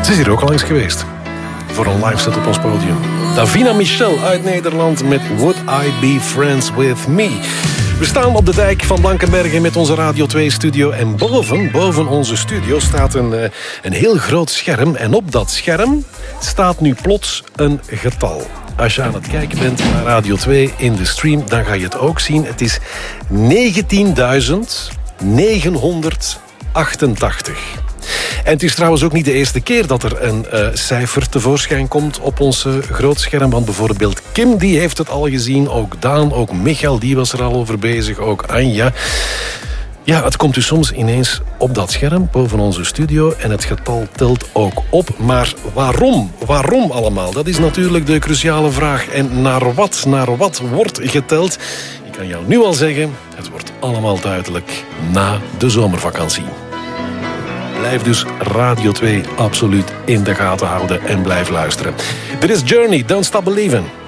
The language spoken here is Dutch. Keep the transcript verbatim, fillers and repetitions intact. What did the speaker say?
Ze is hier ook langs geweest. Voor een live set op ons podium. Davina Michel uit Nederland met Would I Be Friends With Me. We staan op de dijk van Blankenberge met onze Radio twee studio. En boven, boven onze studio staat een, een heel groot scherm. En op dat scherm staat nu plots een getal. Als je aan het kijken bent naar Radio twee in de stream, dan ga je het ook zien. Het is negentienduizend negenhonderdachtentachtig. En het is trouwens ook niet de eerste keer dat er een uh, cijfer tevoorschijn komt op ons uh, grootscherm. Want bijvoorbeeld Kim, die heeft het al gezien. Ook Daan, ook Michael, die was er al over bezig. Ook Anja. Ja, het komt dus soms ineens op dat scherm boven onze studio. En het getal telt ook op. Maar waarom? Waarom allemaal? Dat is natuurlijk de cruciale vraag. En naar wat? Naar wat wordt geteld? Ik kan jou nu al zeggen, het wordt allemaal duidelijk na de zomervakantie. Blijf dus Radio twee absoluut in de gaten houden en blijf luisteren. Dit is Journey, Don't Stop Believin'.